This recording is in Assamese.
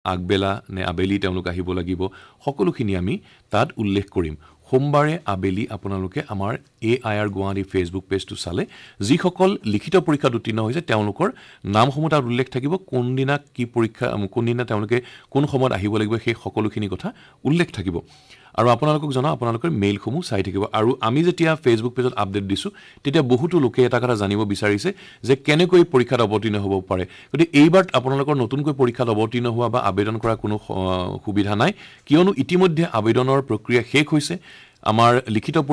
আগবেলা নে আবেলি তেওঁলোক আহিব লাগিব সকলোখিনি আমি তাত উল্লেখ কৰিম সোমবাৰে আবেলি আপোনালোকে আমাৰ AIR গুৱাহাটী ফেচবুক পেজটো চালে যিসকল লিখিত পৰীক্ষাত উত্তীৰ্ণ হৈছে তেওঁলোকৰ নামসমূহ তাত উল্লেখ থাকিব কোনদিনা কি পৰীক্ষা কোনদিনা তেওঁলোকে কোন সময়ত আহিব লাগিব সেই সকলোখিনি কথা উল্লেখ থাকিব আৰু আপোনালোকক জনাও আপোনালোকৰ মেইলসমূহ চাই থাকিব আৰু আমি যেতিয়া ফেচবুক পেজত আপডেট দিছো তেতিয়া বহুতো লোকে এটা কথা জানিব বিচাৰিছে যে কেনেকৈ পৰীক্ষাত অৱতীৰ্ণ হ'ব পাৰে গতিকে এইবাৰ আপোনালোকৰ নতুনকৈ পৰীক্ষাত অৱতীৰ্ণ হোৱা বা আবেদন কৰা কোনো সুবিধা নাই কিয়নো ইতিমধ্যে আবেদনৰ প্ৰক্ৰিয়া শেষ হৈছে আমাৰ লিখিত